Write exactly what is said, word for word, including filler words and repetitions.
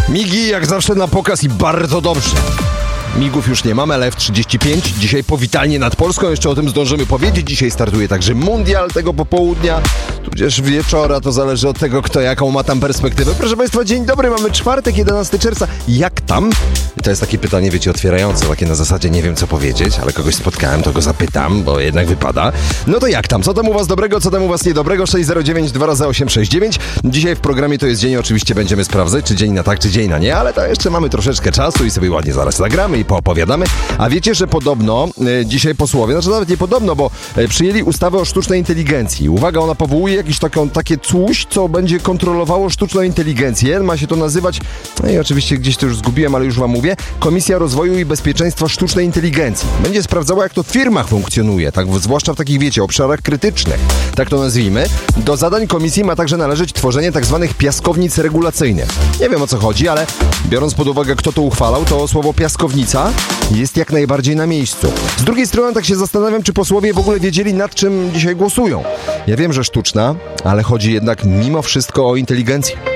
Migi jak zawsze na pokaz i bardzo dobrze. Migów już nie mamy, ale F trzydzieści pięć dzisiaj powitalnie nad Polską, jeszcze o tym zdążymy powiedzieć. Dzisiaj startuje także mundial tego popołudnia, tudzież wieczora, to zależy od tego, kto jaką ma tam perspektywę. Proszę Państwa, dzień dobry, mamy czwartek, jedenastego czerwca. Jak tam? I to jest takie pytanie, wiecie, otwierające, takie na zasadzie nie wiem co powiedzieć, ale kogoś spotkałem, to go zapytam, bo jednak wypada. No to jak tam? Co tam u Was dobrego, co tam u Was niedobrego? sześć zero dziewięć dwa razy osiem sześć dziewięć. Dzisiaj w programie To jest dzień, oczywiście będziemy sprawdzać, czy dzień na tak, czy dzień na nie, ale to jeszcze mamy troszeczkę czasu i sobie ładnie zaraz zagramy i poopowiadamy. A wiecie, że podobno e, dzisiaj posłowie, znaczy nawet nie podobno, bo e, przyjęli ustawę o sztucznej inteligencji. Uwaga, ona powołuje jakieś taką, takie coś, co będzie kontrolowało sztuczną inteligencję. Ma się to nazywać, no i oczywiście gdzieś to już zgubiłem, ale już Wam mówię, Komisja Rozwoju i Bezpieczeństwa Sztucznej Inteligencji. Będzie sprawdzała, jak to w firmach funkcjonuje, tak, zwłaszcza w takich, wiecie, obszarach krytycznych. Tak to nazwijmy. Do zadań komisji ma także należeć tworzenie tak zwanych piaskownic regulacyjnych. Nie wiem, o co chodzi, ale biorąc pod uwagę, kto to uchwalał, to słowo piaskownica jest jak najbardziej na miejscu. Z drugiej strony tak się zastanawiam, czy posłowie w ogóle wiedzieli, nad czym dzisiaj głosują. Ja wiem, że sztuczna, ale chodzi jednak mimo wszystko o inteligencję.